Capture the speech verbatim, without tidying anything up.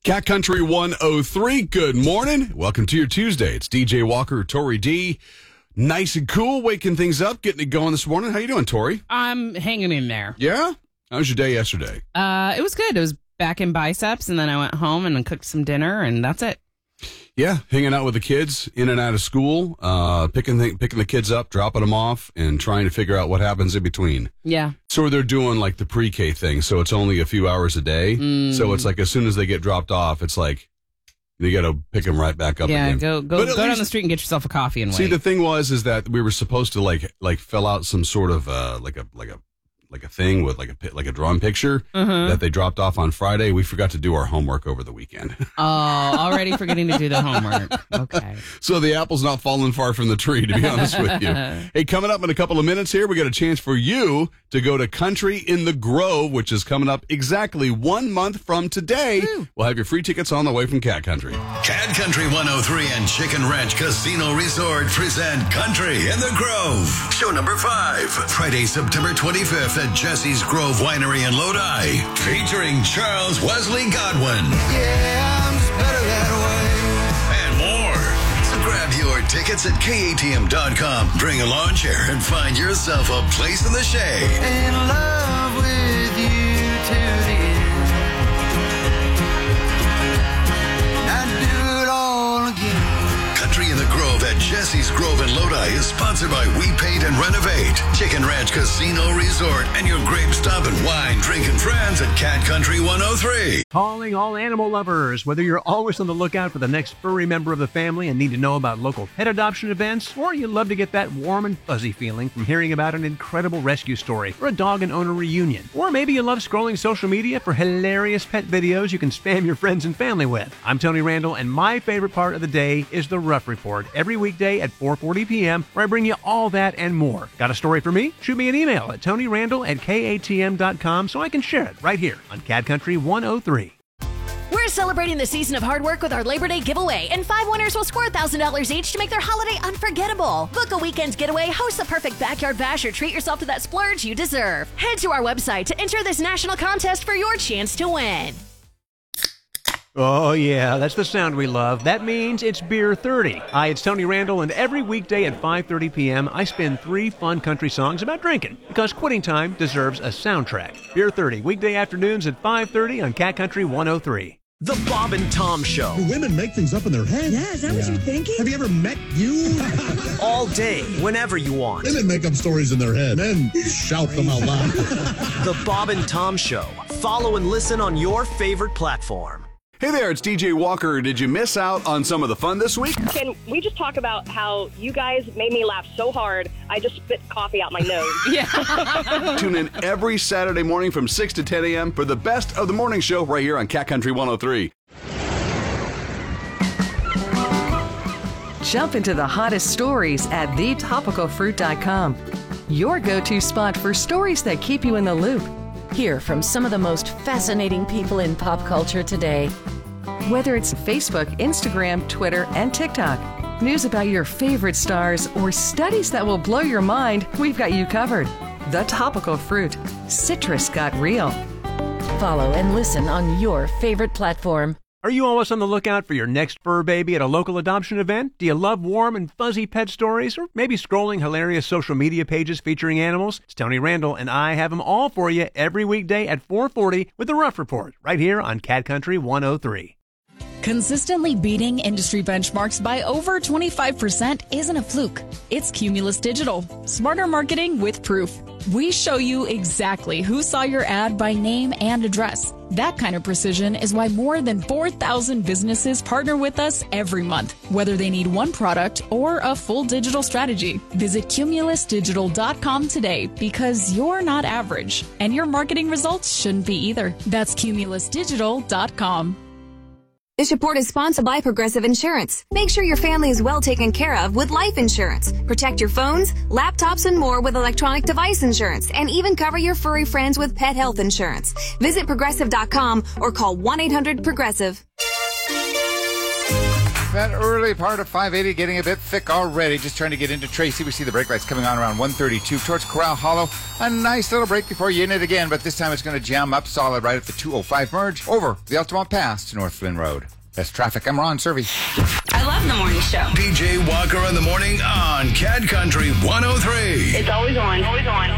Cat Country one oh three, good morning. Welcome to your Tuesday. It's D J Walker, Tori D. Nice and cool, waking things up, getting it going this morning. How you doing, Tori? I'm hanging in there. Yeah? How was your day yesterday? Uh, it was good. It was back in biceps, and then I went home and cooked some dinner, and that's it. Yeah, hanging out with the kids, in and out of school, uh, picking the, picking the kids up, dropping them off, and trying to figure out what happens in between. Yeah. So they're doing like the pre-K thing, so it's only a few hours a day. Mm. So it's like as soon as they get dropped off, it's like you got to pick them right back up yeah, again. go go, But go at down least- the street and get yourself a coffee and wait. See, the thing was is that we were supposed to like like fill out some sort of uh, like a like a like a thing with like a pi- like a drawn picture Mhm. that they dropped off on Friday. We forgot to do our homework over the weekend. Oh, already forgetting to do the homework. Okay. So the apple's not falling far from the tree, to be honest with you. Hey, coming up in a couple of minutes here, we got a chance for you to go to Country in the Grove, which is coming up exactly one month from today. Woo. We'll have your free tickets on the way from Cat Country. Cat Country one oh three and Chicken Ranch Casino Resort present Country in the Grove. Show number five, Friday, September twenty-fifth at Jesse's Grove Winery in Lodi, featuring Charles Wesley Godwin. Yeah, I'm just better that way. And more. So grab your tickets at K A T M dot com, bring a lawn chair, and find yourself a place in the shade. In love with you to the end. I'd do it all again. Country in the Grove at Jesse's Grove in Lodi is sponsored by We Paint and Renovate, Chicken Ranch Casino Resort, and your grape stop and wine drinking friends at Cat Country one oh three. Calling all animal lovers. Whether you're always on the lookout for the next furry member of the family and need to know about local pet adoption events, or you love to get that warm and fuzzy feeling from hearing about an incredible rescue story or a dog and owner reunion, or maybe you love scrolling social media for hilarious pet videos you can spam your friends and family with. I'm Tony Randall, and my favorite part of the day is the Rough Report every weekday at four forty p.m. where I bring you all that and more. Got a story for me? Shoot me an email at tonyrandall at K A T M dot com so I can share it right here on Cat Country one oh three. We're celebrating the season of hard work with our Labor Day giveaway, and five winners will score one thousand dollars each to make their holiday unforgettable. Book a weekend getaway, host the perfect backyard bash, or treat yourself to that splurge you deserve. Head to our website to enter this national contest for your chance to win. Oh, yeah, that's the sound we love. That means it's Beer thirty. Hi, it's Tony Randall, and every weekday at five thirty p.m., I spin three fun country songs about drinking, because quitting time deserves a soundtrack. Beer thirty, weekday afternoons at five thirty on Cat Country one oh three. The Bob and Tom Show. Do women make things up in their head? Yeah, is that what you're thinking? Have you ever met you? All day, whenever you want. Women make up stories in their head. Men shout them out loud. The Bob and Tom Show. Follow and listen on your favorite platform. Hey there, it's D J Walker. Did you miss out on some of the fun this week? Can we just talk about how you guys made me laugh so hard, I just spit coffee out my nose? Yeah. Tune in every Saturday morning from six to ten a.m. for the best of the morning show right here on Cat Country one oh three. Jump into the hottest stories at the topical fruit dot com. Your go-to spot for stories that keep you in the loop. Hear from some of the most fascinating people in pop culture today. Whether it's Facebook, Instagram, Twitter, and TikTok, news about your favorite stars, or studies that will blow your mind, we've got you covered. The Topical Fruit. Citrus got real. Follow and listen on your favorite platform. Are you always on the lookout for your next fur baby at a local adoption event? Do you love warm and fuzzy pet stories? Or maybe scrolling hilarious social media pages featuring animals? It's Tony Randall, and I have them all for you every weekday at four forty with the Rough Report, right here on Cat Country one oh three. Consistently beating industry benchmarks by over twenty-five percent isn't a fluke. It's Cumulus Digital. Smarter marketing with proof. We show you exactly who saw your ad by name and address. That kind of precision is why more than four thousand businesses partner with us every month, whether they need one product or a full digital strategy. Visit cumulus digital dot com today, because you're not average, and your marketing results shouldn't be either. That's cumulus digital dot com. This report is sponsored by Progressive Insurance. Make sure your family is well taken care of with life insurance. Protect your phones, laptops, and more with electronic device insurance, and even cover your furry friends with pet health insurance. Visit progressive dot com or call one eight hundred progressive. That early part of five eighty getting a bit thick already. Just trying to get into Tracy. We see the brake lights coming on around one thirty-two towards Corral Hollow. A nice little break before you in it again, but this time it's going to jam up solid right at the two oh five merge over the Altamont Pass to North Flynn Road. That's traffic. I'm Ron Servey. I love the morning show. P J Walker in the morning on Cat Country one oh three. It's always on. Always on.